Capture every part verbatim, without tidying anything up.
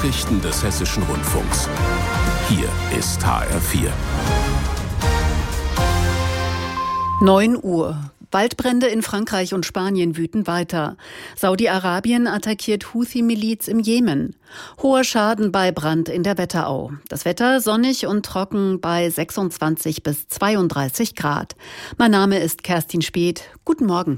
Nachrichten des Hessischen Rundfunks. Hier ist H R vier. neun Uhr. Waldbrände in Frankreich und Spanien wüten weiter. Saudi-Arabien attackiert Houthi-Miliz im Jemen. Hoher Schaden bei Brand in der Wetterau. Das Wetter sonnig und trocken bei sechsundzwanzig bis zweiunddreißig Grad. Mein Name ist Kerstin Speth. Guten Morgen.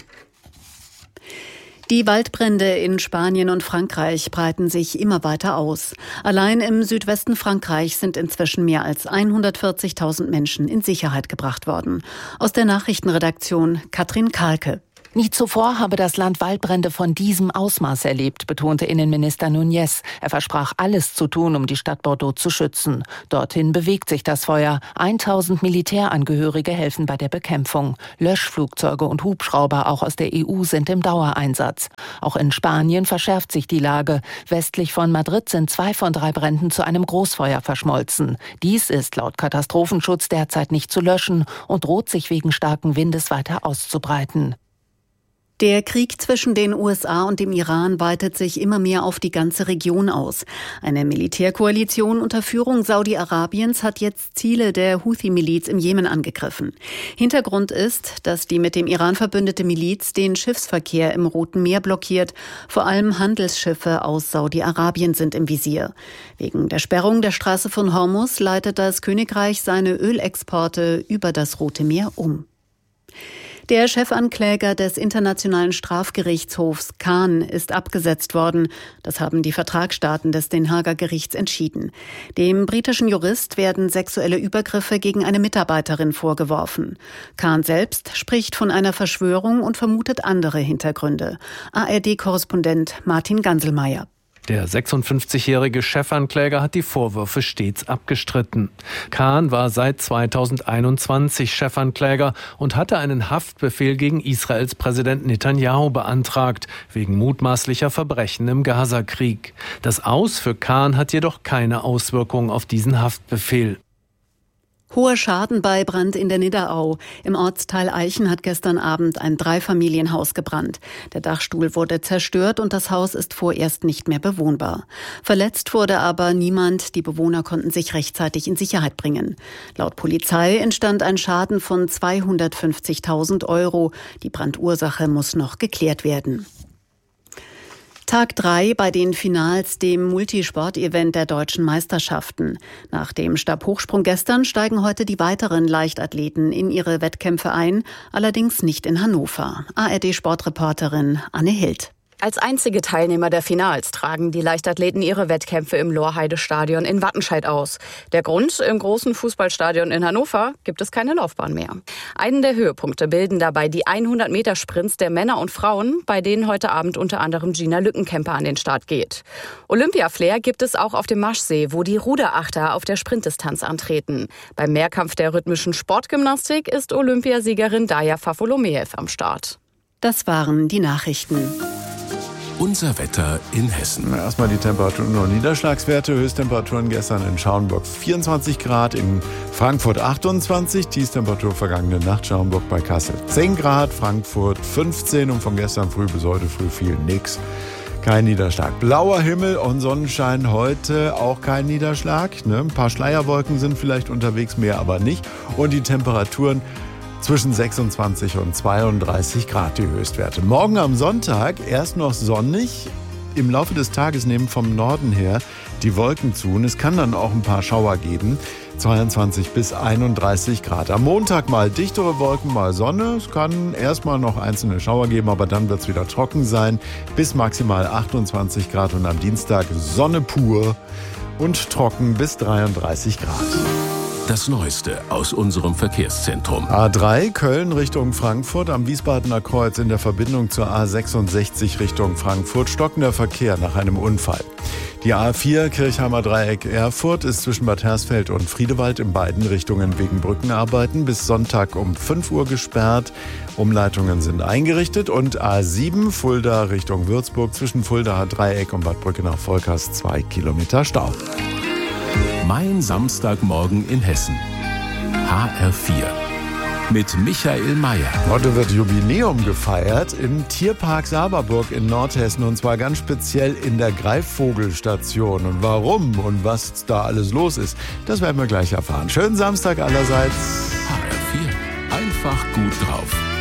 Die Waldbrände in Spanien und Frankreich breiten sich immer weiter aus. Allein im Südwesten Frankreichs sind inzwischen mehr als hundertvierzigtausend Menschen in Sicherheit gebracht worden. Aus der Nachrichtenredaktion Katrin Kahlke. Nie zuvor habe das Land Waldbrände von diesem Ausmaß erlebt, betonte Innenminister Núñez. Er versprach, alles zu tun, um die Stadt Bordeaux zu schützen. Dorthin bewegt sich das Feuer. tausend Militärangehörige helfen bei der Bekämpfung. Löschflugzeuge und Hubschrauber, auch aus der E U, sind im Dauereinsatz. Auch in Spanien verschärft sich die Lage. Westlich von Madrid sind zwei von drei Bränden zu einem Großfeuer verschmolzen. Dies ist laut Katastrophenschutz derzeit nicht zu löschen und droht sich wegen starken Windes weiter auszubreiten. Der Krieg zwischen den U S A und dem Iran weitet sich immer mehr auf die ganze Region aus. Eine Militärkoalition unter Führung Saudi-Arabiens hat jetzt Ziele der Houthi-Miliz im Jemen angegriffen. Hintergrund ist, dass die mit dem Iran verbündete Miliz den Schiffsverkehr im Roten Meer blockiert. Vor allem Handelsschiffe aus Saudi-Arabien sind im Visier. Wegen der Sperrung der Straße von Hormuz leitet das Königreich seine Ölexporte über das Rote Meer um. Der Chefankläger des Internationalen Strafgerichtshofs Khan ist abgesetzt worden. Das haben die Vertragsstaaten des Den Haager Gerichts entschieden. Dem britischen Jurist werden sexuelle Übergriffe gegen eine Mitarbeiterin vorgeworfen. Khan selbst spricht von einer Verschwörung und vermutet andere Hintergründe. A R D-Korrespondent Martin Ganselmeier. Der sechsundfünfzigjährige Chefankläger hat die Vorwürfe stets abgestritten. Khan war seit zweitausendeinundzwanzig Chefankläger und hatte einen Haftbefehl gegen Israels Präsident Netanyahu beantragt, wegen mutmaßlicher Verbrechen im Gazakrieg. Das Aus für Khan hat jedoch keine Auswirkungen auf diesen Haftbefehl. Hoher Schaden bei Brand in der Nidderau. Im Ortsteil Eichen hat gestern Abend ein Dreifamilienhaus gebrannt. Der Dachstuhl wurde zerstört und das Haus ist vorerst nicht mehr bewohnbar. Verletzt wurde aber niemand. Die Bewohner konnten sich rechtzeitig in Sicherheit bringen. Laut Polizei entstand ein Schaden von zweihundertfünfzigtausend Euro. Die Brandursache muss noch geklärt werden. Tag drei bei den Finals, dem Multisport-Event der deutschen Meisterschaften. Nach dem Stabhochsprung gestern steigen heute die weiteren Leichtathleten in ihre Wettkämpfe ein, allerdings nicht in Hannover. A R D-Sportreporterin Anne Hild. Als einzige Teilnehmer der Finals tragen die Leichtathleten ihre Wettkämpfe im Lorheide-Stadion in Wattenscheid aus. Der Grund: im großen Fußballstadion in Hannover gibt es keine Laufbahn mehr. Einen der Höhepunkte bilden dabei die hundert-Meter-Sprints der Männer und Frauen, bei denen heute Abend unter anderem Gina Lückenkämper an den Start geht. Olympia-Flair gibt es auch auf dem Maschsee, wo die Ruderachter auf der Sprintdistanz antreten. Beim Mehrkampf der rhythmischen Sportgymnastik ist Olympiasiegerin Daja Fafolomeev am Start. Das waren die Nachrichten. Unser Wetter in Hessen. Erstmal die Temperaturen und Niederschlagswerte. Höchsttemperaturen gestern in Schaumburg vierundzwanzig Grad, in Frankfurt achtundzwanzig. Tiefstemperatur vergangene Nacht Schaumburg bei Kassel zehn Grad, Frankfurt fünfzehn und von gestern früh bis heute früh fiel nix. Kein Niederschlag. Blauer Himmel und Sonnenschein heute, auch kein Niederschlag. Ne? Ein paar Schleierwolken sind vielleicht unterwegs, mehr aber nicht. Und die Temperaturen zwischen sechsundzwanzig und zweiunddreißig Grad die Höchstwerte. Morgen am Sonntag erst noch sonnig. Im Laufe des Tages nehmen vom Norden her die Wolken zu und es kann dann auch ein paar Schauer geben. zweiundzwanzig bis einunddreißig Grad. Am Montag mal dichtere Wolken, mal Sonne. Es kann erstmal noch einzelne Schauer geben, aber dann wird es wieder trocken sein. Bis maximal achtundzwanzig Grad und am Dienstag Sonne pur und trocken bis dreiunddreißig Grad. Das Neueste aus unserem Verkehrszentrum. A drei Köln Richtung Frankfurt, am Wiesbadener Kreuz in der Verbindung zur A sechsundsechzig Richtung Frankfurt stockender Verkehr nach einem Unfall. Die A vier Kirchheimer Dreieck Erfurt ist zwischen Bad Hersfeld und Friedewald in beiden Richtungen wegen Brückenarbeiten bis Sonntag um fünf Uhr gesperrt. Umleitungen sind eingerichtet und A sieben Fulda Richtung Würzburg zwischen Fuldaer Dreieck und Bad Brücke nach Volkers zwei Kilometer Stau. Mein Samstagmorgen in Hessen. H R vier. mit Michael Mayer. Heute wird Jubiläum gefeiert im Tierpark Saberburg in Nordhessen und zwar ganz speziell in der Greifvogelstation. Und warum und was da alles los ist, das werden wir gleich erfahren. Schönen Samstag allerseits. H R vier. Einfach gut drauf.